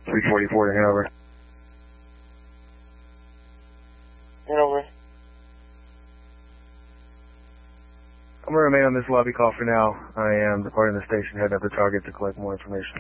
344 to Hanover. Hanover. I'm going to remain on this lobby call for now. I am departing the station, heading up to Target to collect more information.